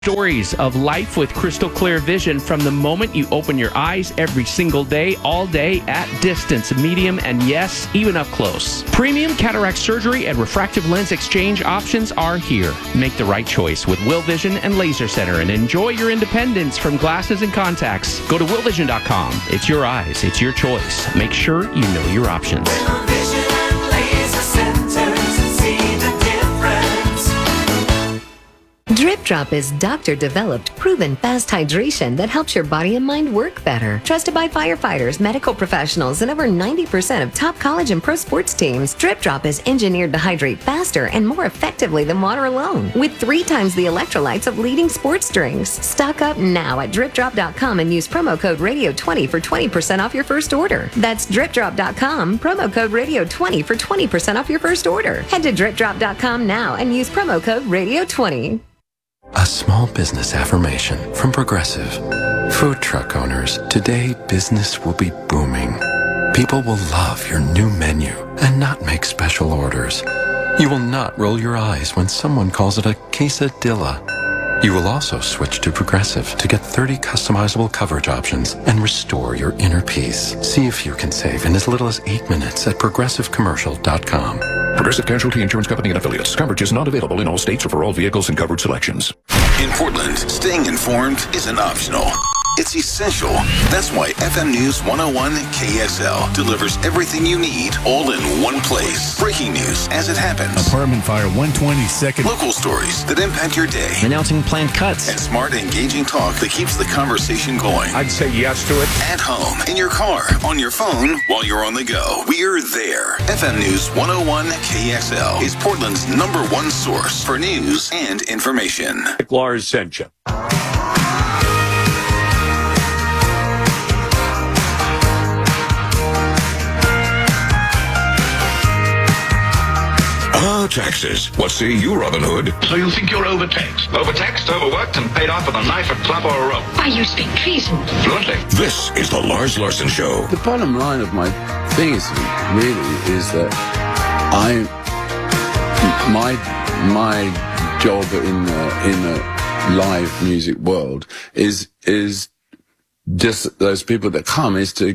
Stories of life with crystal clear vision from the moment you open your eyes every single day, all day, at distance, medium, and yes, even up close. Premium cataract surgery and refractive lens exchange options are here. Make the right choice with Will Vision and Laser Center and enjoy your independence from glasses and contacts. Go to willvision.com. It's your eyes. It's your choice. Make sure you know your options. Will Vision and Laser Centers, see the difference. Drip Drop is doctor-developed, proven fast hydration that helps your body and mind work better. Trusted by firefighters, medical professionals, and over 90% of top college and pro sports teams, Drip Drop is engineered to hydrate faster and more effectively than water alone, with 3 times the electrolytes of leading sports drinks. Stock up now at dripdrop.com and use promo code RADIO20 for 20% off your first order. That's dripdrop.com, promo code RADIO20 for 20% off your first order. Head to dripdrop.com now and use promo code RADIO20. A small business affirmation from Progressive. Food truck owners, today business will be booming. People will love your new menu and not make special orders. You will not roll your eyes when someone calls it a quesadilla. You will also switch to Progressive to get 30 customizable coverage options and restore your inner peace. See if you can save in as little as 8 minutes at progressivecommercial.com. Progressive Casualty Insurance Company and Affiliates. Coverage is not available in all states or for all vehicles and covered selections. In Portland, staying informed isn't optional. It's essential. That's why FM News 101 KXL delivers everything you need all in one place. Breaking news as it happens. Apartment fire 122nd. Local stories that impact your day. Announcing planned cuts. And smart, engaging talk that keeps the conversation going. I'd say yes to it. At home, in your car, on your phone, while you're on the go. We're there. FM News 101 KXL is Portland's #1 source for news and information. Lars sent you. Oh, taxes. What say you, Robin Hood? So you think you're overtaxed? Overtaxed, overworked, and paid off with a knife, a club, or a rope? Why, you speak treason. Fluently. This is the Lars Larson Show. The bottom line of my thing is that my job in the live music world is just those people that come is to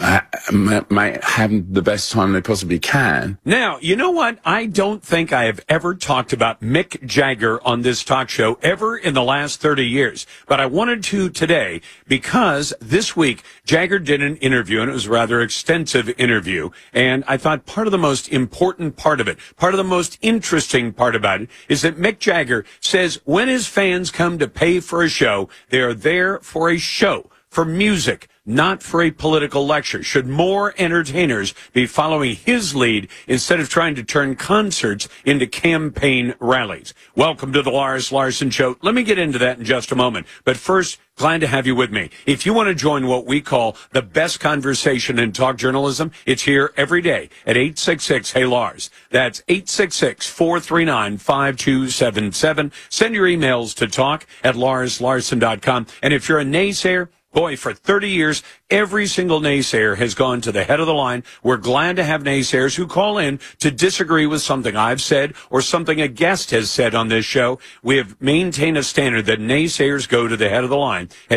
have the best time they possibly can. Now, you know what? I don't think I have ever talked about Mick Jagger on this talk show ever in the last 30 years. But I wanted to today because this week Jagger did an interview, and it was a rather extensive interview. And I thought part of the most important part of it, part of the most interesting part about it, is that Mick Jagger says when his fans come to pay for a show, they are there for a show, for music, not for a political lecture. Should more entertainers be following his lead instead of trying to turn concerts into campaign rallies? Welcome to the Lars Larson Show. Let me get into that in just a moment. But first, glad to have you with me. If you want to join what we call the best conversation in talk journalism, it's here every day at 866-HEY-LARS. That's 866-439-5277. Send your emails to talk@larslarson.com. And if you're a naysayer, boy, for 30 years, every single naysayer has gone to the head of the line. We're glad to have naysayers who call in to disagree with something I've said or something a guest has said on this show. We have maintained a standard that naysayers go to the head of the line at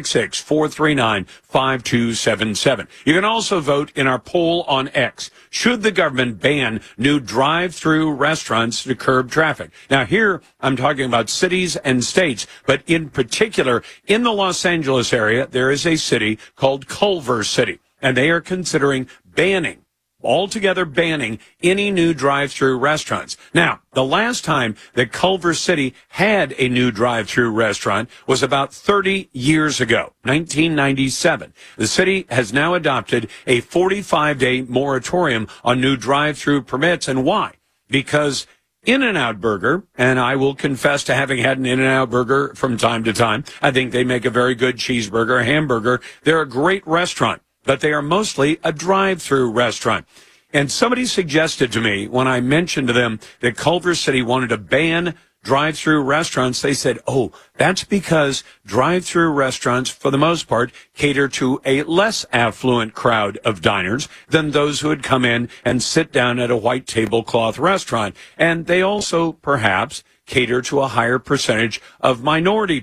866-439-5277. You can also vote in our poll on X. Should the government ban new drive-through restaurants to curb traffic? Now, here I'm talking about cities and states, but in particular, in the Los Angeles area, there is a city called Culver City, and they are considering altogether banning any new drive-through restaurants. Now, the last time that Culver City had a new drive-through restaurant was about 30 years ago, 1997. The city has now adopted a 45-day moratorium on new drive-through permits. And why? Because In-N-Out Burger, and I will confess to having had an In-N-Out Burger from time to time. I think they make a very good cheeseburger, hamburger. They're a great restaurant, but they are mostly a drive-through restaurant. And somebody suggested to me when I mentioned to them that Culver City wanted to ban drive-through restaurants, they said, oh, that's because drive-through restaurants, for the most part, cater to a less affluent crowd of diners than those who would come in and sit down at a white tablecloth restaurant. And they also, perhaps, cater to a higher percentage of minority